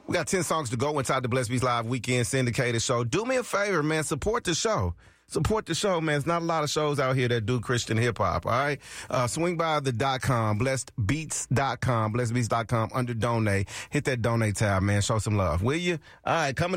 We got 10 songs to go inside the Blessed Beats Live Weekend Syndicated Show. Do me a favor, man. Support the show. Support the show, man. There's not a lot of shows out here that do Christian hip-hop, all right? Swing by the .com, blessedbeats.com, blessedbeats.com, under donate. Hit that donate tab, man. Show some love, will you? All right, coming